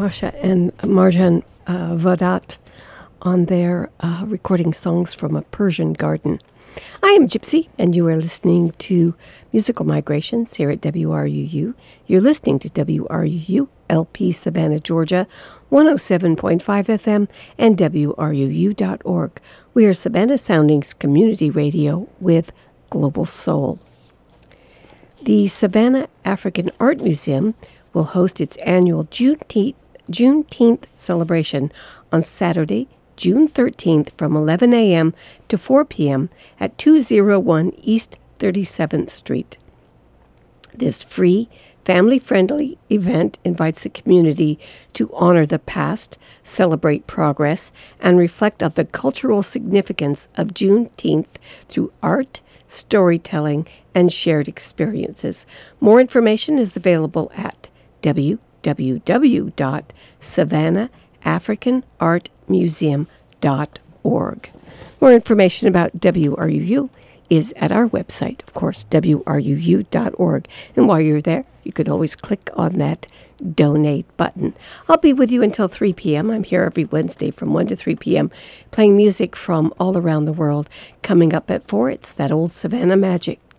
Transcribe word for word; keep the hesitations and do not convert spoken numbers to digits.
Masha and Marjan uh, Vadat on their uh, recording songs from a Persian garden. I am Gypsy, and you are listening to Musical Migrations here at W R U U. You're listening to W R U U, L P Savannah, Georgia, one oh seven point five F M, and W R U U dot org. We are Savannah Soundings Community Radio with Global Soul. The Savannah African Art Museum will host its annual Juneteenth, Juneteenth celebration on Saturday, June thirteenth from eleven a.m. to four p.m. at two oh one East thirty-seventh Street. This free, family-friendly event invites the community to honor the past, celebrate progress, and reflect on the cultural significance of Juneteenth through art, storytelling, and shared experiences. More information is available at w w w dot savannah african art museum dot org. More information about W R U U is at our website, of course, w r u u dot org. And while you're there, you can always click on that donate button. I'll be with you until three p.m. I'm here every Wednesday from one to three p.m. playing music from all around the world. Coming up at four, it's that old Savannah Magic.